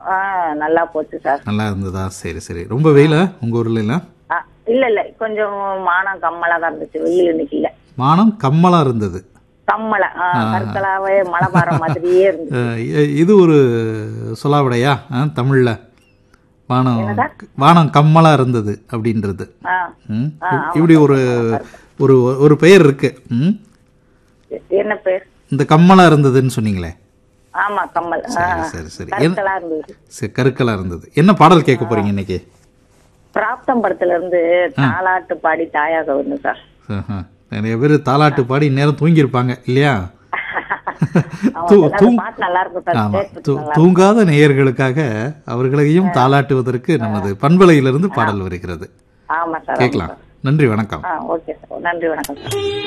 நல்லா போச்சு சார். நல்லா இருந்ததா? சரி சரி. ரொம்ப வெயிலா உங்க ஊர்ல எல்லாம்? இல்ல கொஞ்சம் மானம் கம்மலா தான் இருந்துச்சு, வெயில் இன்னைக்கு இல்ல. மானம் கம்மலா இருந்தது. கம்மல கற்களாவே மழை வர மாதிரியே இருந்துச்சு. இது ஒரு சொல்லாவிடையா தமிழ்ல? வானம் வானம் கம்மலா இருந்தது அப்படின்றது. இப்படி ஒரு ஒரு ஒரு பெயர் இருக்கு. என்ன பெயர்? இந்த கம்மலா இருந்ததுன்னு சொன்னீங்களே. ஆமா, கம்மல். சரி சரி. கற்களா இருந்தது. கருக்கலா இருந்தது. என்ன பாடல் கேட்க போறீங்க இன்னைக்கு? பிராப்தம் படத்துல இருந்து தாலாட்டு பாடி தாயாக வந்து சார். நிறைய பேர் தாலாட்டு பாடி நேரம் தூங்கி இருப்பாங்க இல்லையா? தூங்காத நேயர்களுக்காக அவர்களையும் தாலாட்டுவதற்கு நமது பண்பலையிலிருந்து பாடல் வருகிறது. கேட்கலாம். நன்றி, வணக்கம். ஓகே சார், நன்றி, வணக்கம்.